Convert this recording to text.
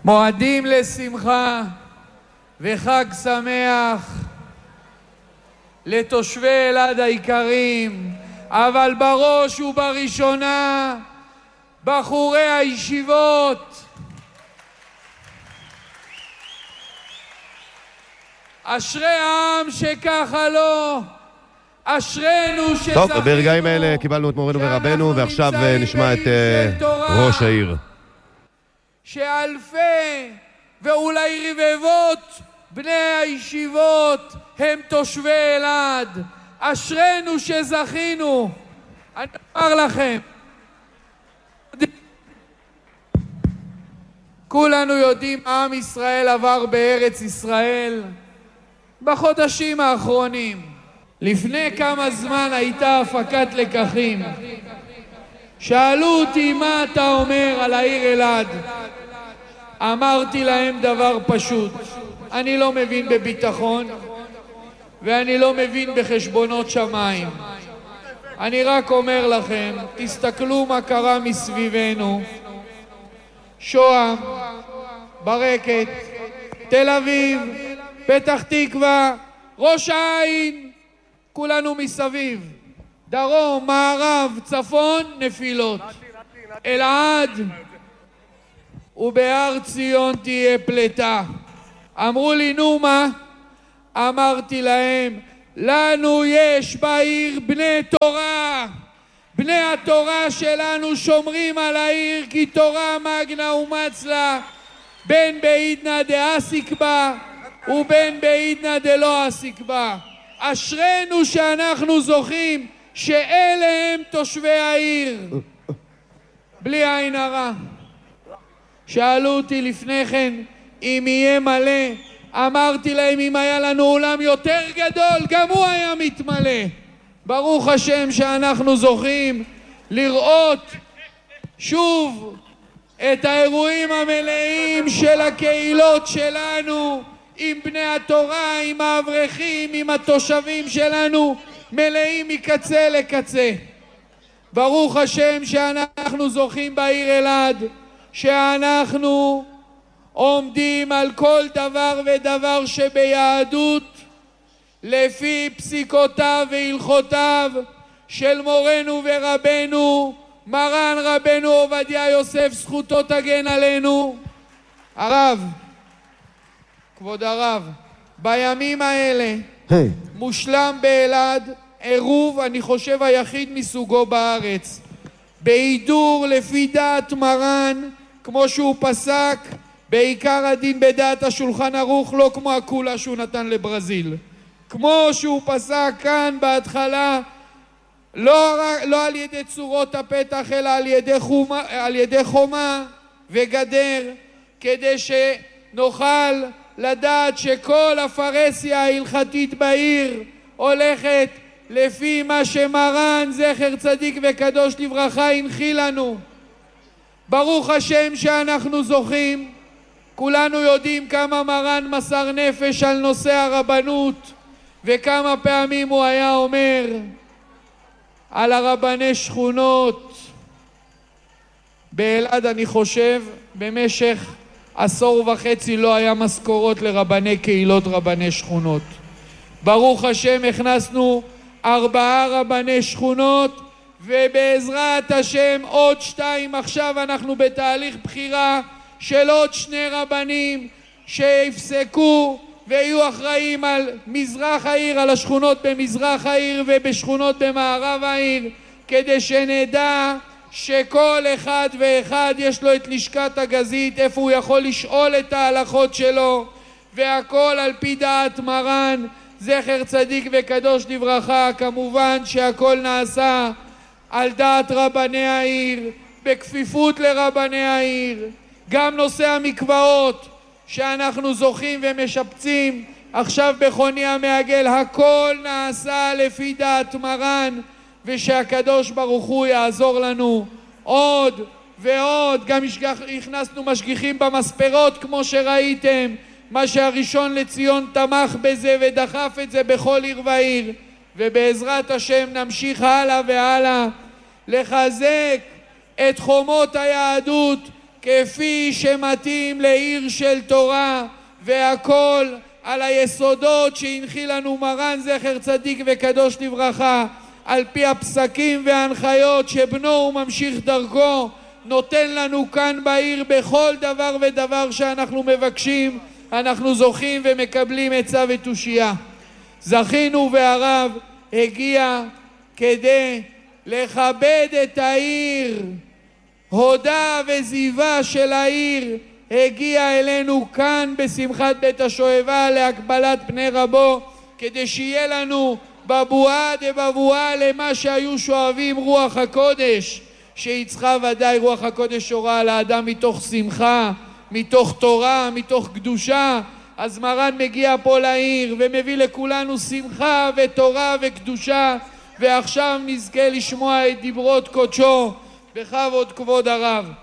מועדים לשמחה וחג שמח לתושבי אלעד היקרים, אבל בראש ובראשונה בחורי הישיבות. אשרי העם שככה לו, אשרינו שזכינו. טוב, ברגעים האלה קיבלנו את מורנו ורבנו, ועכשיו נשמע את ראש העיר. שאלפי ואולי רבבות בני הישיבות הם תושבי אלעד. אשרינו שזכינו. אני אומר לכם, כולנו יודעים מה עם ישראל עבר בארץ ישראל בחודשים האחרונים. לפני כמה זמן הייתה הפקת לקחים. שאלו אותי מה אתה אומר על העיר אלעד. אמרתי להם דבר פשוט, אני לא מבין בביטחון ואני לא מבין בחשבונות שמיים. אני רק אומר לכם, תסתכלו מה קרה מסביבנו. שוהם, ברקת, תל אביב, פתח תקווה, ראש העין, כולנו מסביב. דרום, מערב, צפון, נפילות. אלעד ובהר ציון תהיה פלטה. אמרו לי נו מה? אמרתי להם, לנו יש בעיר בני תורה. בני התורה שלנו שומרים על העיר, כי תורה מגנה ומצלה, בין בעידנא דעסיק בה ובין בעידנא דלא עסיק בה. אשרינו שאנחנו זוכים שאלה הם תושבי העיר. בלי עין הרע. שאלו אותי לפני כן אם יהיה מלא. אמרתי להם, אם היה לנו אולם יותר גדול גם הוא היה מתמלא. ברוך השם שאנחנו זוכים לראות שוב את האירועים המלאים של הקהילות שלנו, עם בני התורה, עם האברכים, עם התושבים שלנו, מלאים מקצה לקצה. ברוך השם שאנחנו זוכים בעיר אלעד, שאנחנו עומדים על כל דבר ודבר שביהדות לפי פסיקותיו והלכותיו של מורנו ורבנו מרן רבנו עובדיה יוסף, זכותו תגן עלינו. הרב, כבוד הרב, בימים האלה מושלם באלעד עירוב, אני חושב היחיד מסוגו בארץ, בהידור לפי דעת מרן, כמו שהוא פסק בעיקר הדין בדעת השולחן ערוך, לא כמו הקולה שהוא נתן לברזיל, כמו שהוא פסק כאן בהתחלה, לא על ידי צורות הפתח אלא על ידי חומה וגדר, כדי שנוכל לדעת שכל הפרסיה ההלכתית בעיר הולכת לפי מה שמרן זכר צדיק וקדוש לברכה הנחיל לנו. ברוך השם שאנחנו זוכים. כולנו יודעים כמה מרן מסר נפש על נושא הרבנות, וכמה פעמים הוא היה אומר על הרבני שכונות. באלעד אני חושב במשך 1.5 עשור לא היה משכורות לרבני קהילות, רבני שכונות. ברוך השם הכנסנו 4 רבני שכונות, ובעזרת השם עוד 2. עכשיו אנחנו בתהליך בחירה של עוד 2 רבנים שיפסקו ויהיו אחראים על מזרח העיר, על השכונות במזרח העיר ובשכונות במערב העיר, כדי שנדע שכל אחד ואחד יש לו את לשכת הגזית, איפה הוא יכול לשאול את ההלכות שלו, והכל על פי דעת מרן זכר צדיק וקדוש לברכה. כמובן שהכל נעשה על דעת רבני העיר, בכפיפות לרבני העיר. גם נושא המקוואות שאנחנו זוכים ומשפצים עכשיו בחוני המעגל, הכל נעשה לפי דעת מרן, ושהקדוש ברוך הוא יעזור לנו עוד ועוד. גם הכנסנו משגיחים במספרות כמו שראיתם, מה שהראשון לציון תמך בזה ודחף את זה בכל עיר ועיר, ובעזרת השם נמשיך הלאה והלאה לחזק את חומות היהדות כפי שמתאים לעיר של תורה, והכל על היסודות שהנחיל לנו מרן זכר צדיק וקדוש לברכה, על פי הפסקים וההנחיות שבנו וממשיך דרכו נותן לנו כאן בעיר. בכל דבר ודבר שאנחנו מבקשים אנחנו זוכים ומקבלים עצה ותושייה. זכינו והרב הגיע כדי לכבד את העיר. הודה וזיווה של העיר הגיע אלינו כאן בשמחת בית השואבה להקבלת פני רבו, כדי שיהיה לנו בבואה דבבואה למה שהיו שואבים רוח הקודש, שיצחה ודאי רוח הקודש שורה על האדם מתוך שמחה, מתוך תורה, מתוך קדושה. אז מרן מגיע פה לעיר ומביא לכולנו שמחה ותורה וקדושה, ועכשיו נזכה לשמוע את דברות קודשו בכבוד כבוד הרב.